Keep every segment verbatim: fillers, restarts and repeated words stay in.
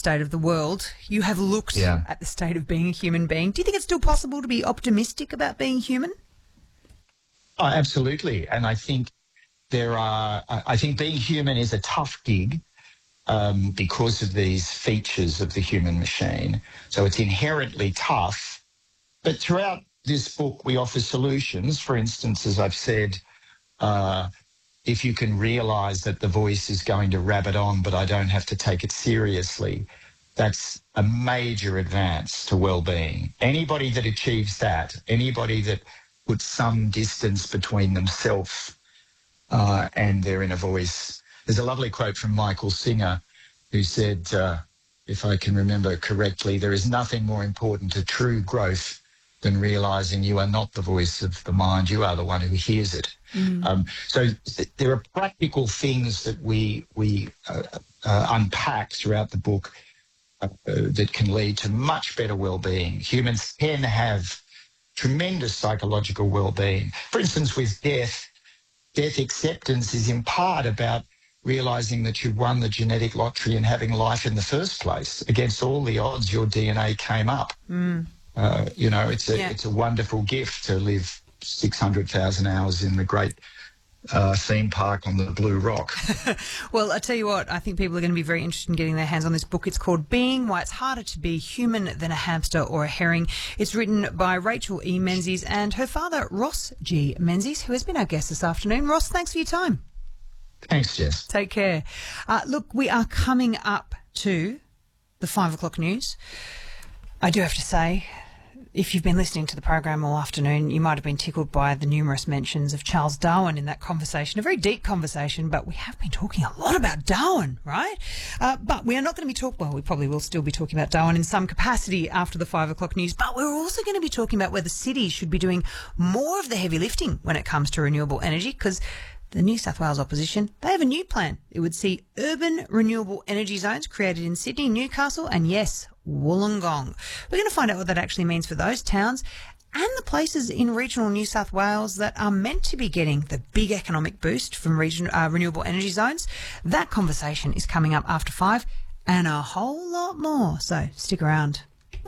state of the world. You have looked Yeah. at the state of being a human being. Do you think it's still possible to be optimistic about being human? Oh, absolutely. And I think there are, I I think being human is a tough gig um, because of these features of the human machine. So it's inherently tough. But throughout this book, we offer solutions. For instance, as I've said, uh, if you can realise that the voice is going to rabbit on, but I don't have to take it seriously, that's a major advance to well-being. Anybody that achieves that, anybody that puts some distance between themselves uh, and their inner voice. There's a lovely quote from Michael Singer who said, uh, if I can remember correctly, there is nothing more important to true growth than realising you are not the voice of the mind, you are the one who hears it. Mm. Um, so th- there are practical things that we, we uh, uh, unpack throughout the book uh, uh, that can lead to much better well-being. Humans can have tremendous psychological well-being. For instance, with death, death acceptance is in part about realising that you won the genetic lottery and having life in the first place. Against all the odds, your D N A came up. Mm. Uh, you know, it's a, yeah. it's a wonderful gift to live six hundred thousand hours in the great uh, theme park on the Blue Rock. Well, I tell you what, I think people are going to be very interested in getting their hands on this book. It's called Being, Why It's Harder to Be Human Than a Hamster or a Herring. It's written by Rachel E. Menzies and her father, Ross G. Menzies, who has been our guest this afternoon. Ross, thanks for your time. Thanks, Jess. Take care. Uh, look, we are coming up to the five o'clock news. I do have to say, if you've been listening to the program all afternoon, you might have been tickled by the numerous mentions of Charles Darwin in that conversation. A very deep conversation, but we have been talking a lot about Darwin, right? Uh, but we are not going to be talking, well, we probably will still be talking about Darwin in some capacity after the five o'clock news, but we're also going to be talking about whether cities should be doing more of the heavy lifting when it comes to renewable energy, because the New South Wales opposition, they have a new plan. It would see urban renewable energy zones created in Sydney, Newcastle, and yes, Wollongong. We're going to find out what that actually means for those towns and the places in regional New South Wales that are meant to be getting the big economic boost from region, uh, renewable energy zones. That conversation is coming up after five and a whole lot more. So stick around.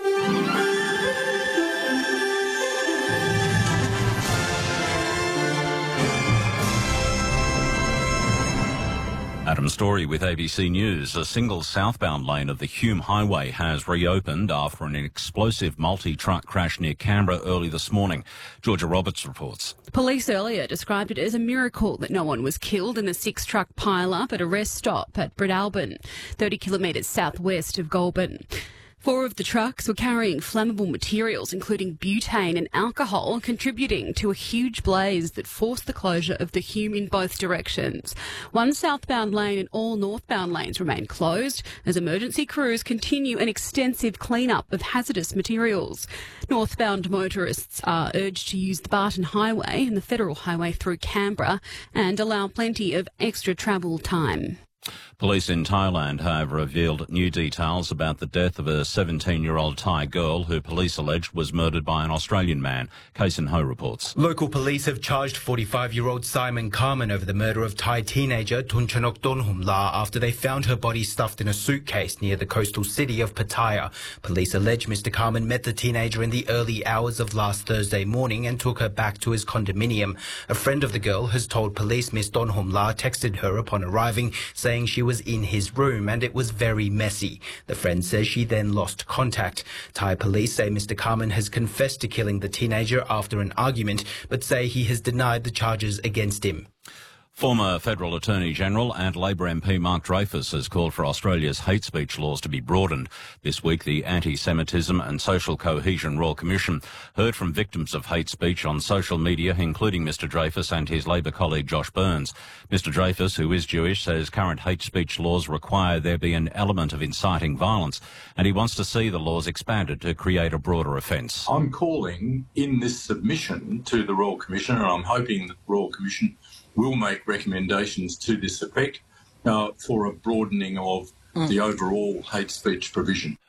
Adam Story with A B C News. A single southbound lane of the Hume Highway has reopened after an explosive multi-truck crash near Canberra early this morning. Georgia Roberts reports. Police earlier described it as a miracle that no one was killed in the six-truck pile-up at a rest stop at Breadalbin, thirty kilometres southwest of Goulburn. Four of the trucks were carrying flammable materials, including butane and alcohol, contributing to a huge blaze that forced the closure of the Hume in both directions. One southbound lane and all northbound lanes remain closed as emergency crews continue an extensive clean-up of hazardous materials. Northbound motorists are urged to use the Barton Highway and the Federal Highway through Canberra and allow plenty of extra travel time. Police in Thailand have revealed new details about the death of a seventeen-year-old Thai girl who police alleged was murdered by an Australian man. Kason Ho reports. Local police have charged forty-five-year-old Simon Carmen over the murder of Thai teenager Tunchanok Donhumla after they found her body stuffed in a suitcase near the coastal city of Pattaya. Police allege Mister Carmen met the teenager in the early hours of last Thursday morning and took her back to his condominium. A friend of the girl has told police Miss Donhumla texted her upon arriving, saying she was in his room and it was very messy. The friend says she then lost contact. Thai police say Mister Carmen has confessed to killing the teenager after an argument, but say he has denied the charges against him. Former Federal Attorney-General and Labor M P Mark Dreyfus has called for Australia's hate speech laws to be broadened. This week, the Anti-Semitism and Social Cohesion Royal Commission heard from victims of hate speech on social media, including Mister Dreyfus and his Labor colleague Josh Burns. Mister Dreyfus, who is Jewish, says current hate speech laws require there be an element of inciting violence, and he wants to see the laws expanded to create a broader offence. I'm calling in this submission to the Royal Commission, and I'm hoping that the Royal Commission will make recommendations to this effect uh, for a broadening of mm. the overall hate speech provision.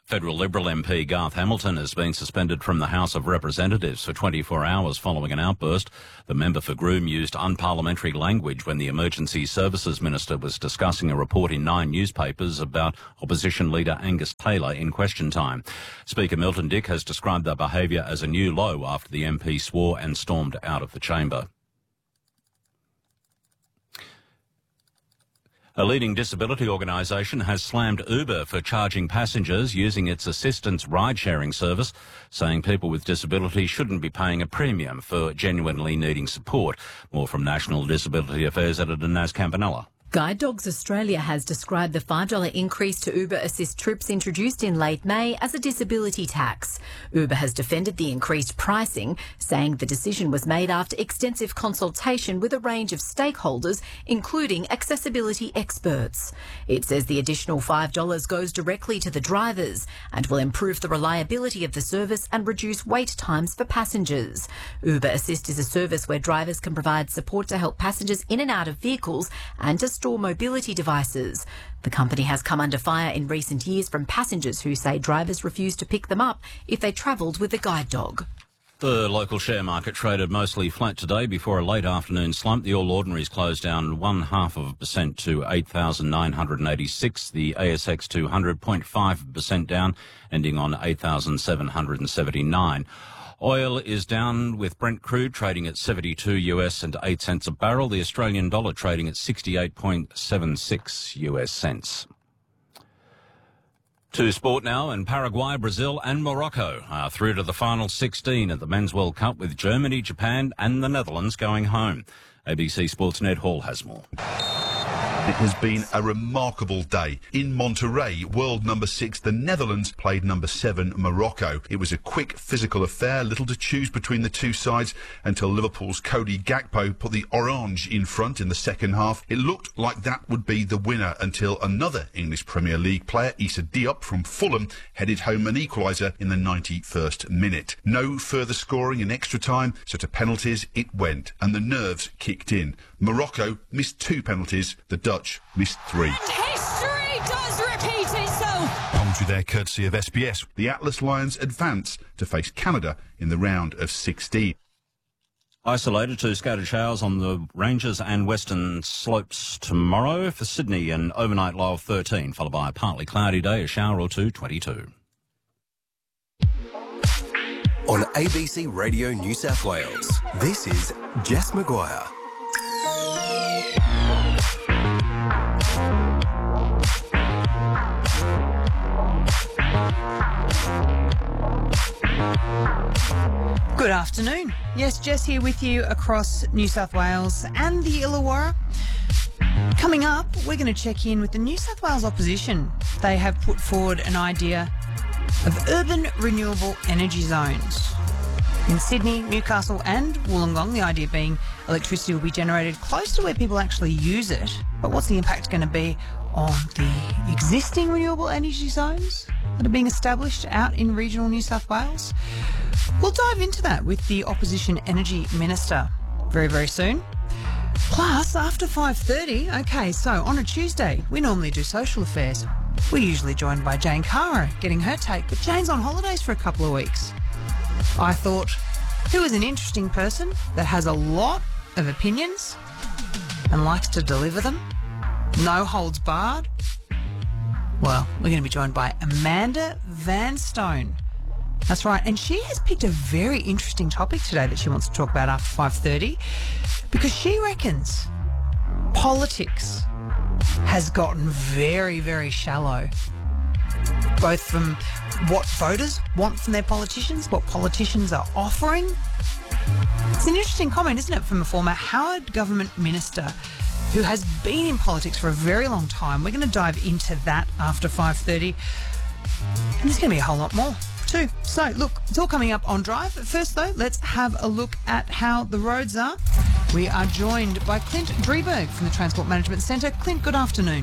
Federal Liberal M P Garth Hamilton has been suspended from the House of Representatives for twenty-four hours following an outburst. The member for Groom used unparliamentary language when the Emergency Services Minister was discussing a report in nine newspapers about opposition leader Angus Taylor in question time. Speaker Milton Dick has described the behaviour as a new low after the M P swore and stormed out of the chamber. A leading disability organisation has slammed Uber for charging passengers using its assistance ride-sharing service, saying people with disability shouldn't be paying a premium for genuinely needing support. More from National Disability Affairs editor Naz Campanella. Guide Dogs Australia has described the five dollars increase to Uber Assist trips introduced in late May as a disability tax. Uber has defended the increased pricing, saying the decision was made after extensive consultation with a range of stakeholders, including accessibility experts. It says the additional five dollars goes directly to the drivers and will improve the reliability of the service and reduce wait times for passengers. Uber Assist is a service where drivers can provide support to help passengers in and out of vehicles and to store mobility devices. The company has come under fire in recent years from passengers who say drivers refuse to pick them up if they travelled with a guide dog. The local share market traded mostly flat today before a late afternoon slump. The All Ordinaries closed down one half of a percent to eight thousand nine hundred eighty-six. The A S X two hundred, zero point five percent down, ending on eight thousand seven hundred seventy-nine. Oil is down with Brent crude trading at seventy-two US and eight cents a barrel. The Australian dollar trading at sixty-eight point seven six US cents. To sport now, and Paraguay, Brazil and Morocco are through to the final sixteen at the Men's World Cup, with Germany, Japan and the Netherlands going home. A B C Sports Ned Hall has more. It has been a remarkable day. In Monterrey, world number six, the Netherlands, played number seven, Morocco. It was a quick, physical affair, little to choose between the two sides until Liverpool's Cody Gakpo put the orange in front in the second half. It looked like that would be the winner until another English Premier League player, Issa Diop from Fulham, headed home an equaliser in the ninety-first minute. No further scoring in extra time, so to penalties it went, and the nerves kicked in. Morocco missed two penalties, the Dutch missed three. And history does repeat itself. Commentary there courtesy of S B S. The Atlas Lions advance to face Canada in the round of sixteen. Isolated to scattered showers on the ranges and western slopes tomorrow. For Sydney, an overnight low of thirteen, followed by a partly cloudy day, a shower or two, twenty-two. On A B C Radio New South Wales, this is Jess Maguire. Good afternoon. Yes, Jess here with you across New South Wales and the Illawarra. Coming up, we're going to check in with the New South Wales opposition. They have put forward an idea of urban renewable energy zones. In Sydney, Newcastle and Wollongong, the idea being electricity will be generated close to where people actually use it. But what's the impact going to be on the existing renewable energy zones that are being established out in regional New South Wales? We'll dive into that with the Opposition Energy Minister very, very soon. Plus, after five thirty, okay, so on a Tuesday, we normally do social affairs. We're usually joined by Jane Cara, getting her take, but Jane's on holidays for a couple of weeks. I thought, who is an interesting person that has a lot of opinions and likes to deliver them? No holds barred. Well, we're going to be joined by Amanda Vanstone. That's right, and she has picked a very interesting topic today that she wants to talk about after five thirty, because she reckons politics has gotten very, very shallow, both from what voters want from their politicians, what politicians are offering. It's an interesting comment, isn't it, from a former Howard government minister who has been in politics for a very long time. We're going to dive into that after five thirty, and there's going to be a whole lot more too. So, look, it's all coming up on Drive. First, though, let's have a look at how the roads are. We are joined by Clint Drieberg from the Transport Management Centre. Clint, good afternoon.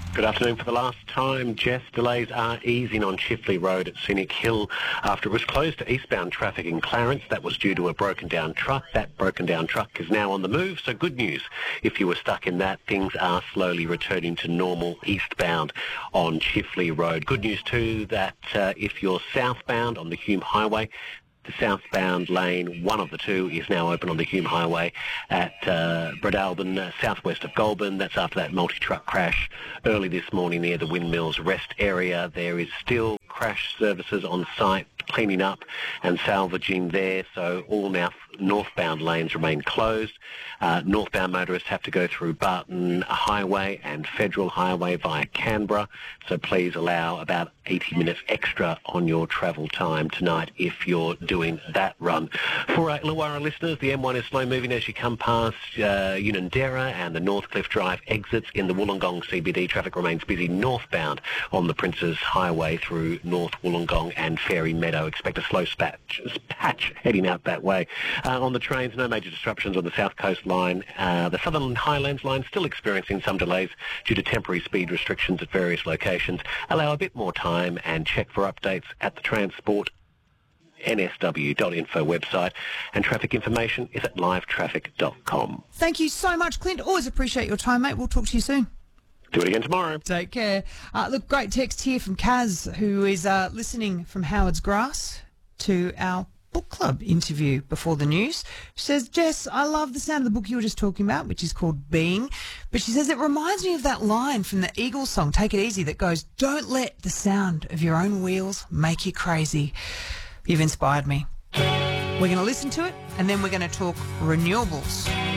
Good afternoon. For the last time, Jess, delays are easing on Chifley Road at Scenic Hill after it was closed to eastbound traffic in Clarence. That was due to a broken down truck. That broken down truck is now on the move, so good news. If you were stuck in that, things are slowly returning to normal eastbound on Chifley Road. Good news too that uh, if you're southbound on the Hume Highway, the southbound lane, one of the two, is now open on the Hume Highway at uh, Bredalbin, uh, southwest of Goulburn. That's after that multi-truck crash early this morning near the Windmills Rest area. There is still crash services on site, cleaning up and salvaging there, so all now northbound lanes remain closed. Uh, northbound motorists have to go through Barton Highway and Federal Highway via Canberra, so please allow about eighty minutes extra on your travel time tonight if you're doing that run. For our Illawarra listeners, the M one is slow moving as you come past uh, Unanderra and the Northcliffe Drive exits. In the Wollongong C B D, traffic remains busy northbound on the Princes Highway through North Wollongong and Fairy Meadow. Expect a slow patch, patch heading out that way. Uh, on the trains, no major disruptions on the South Coast line. Uh, the Southern Highlands line still experiencing some delays due to temporary speed restrictions at various locations. Allow a bit more time and check for updates at the Transport N S W dot info website, and traffic information is at live traffic dot com. Thank you so much, Clint. Always appreciate your time, mate. We'll talk to you soon. Do it again tomorrow. Take care. Uh, look, great text here from Kaz, who is uh, listening from Howard's Grass to our book club interview before the news. She says, Jess, I love the sound of the book you were just talking about, which is called Being. But she says it reminds me of that line from the Eagles song, Take It Easy, that goes, don't let the sound of your own wheels make you crazy. You've inspired me. We're going to listen to it, and then we're going to talk renewables.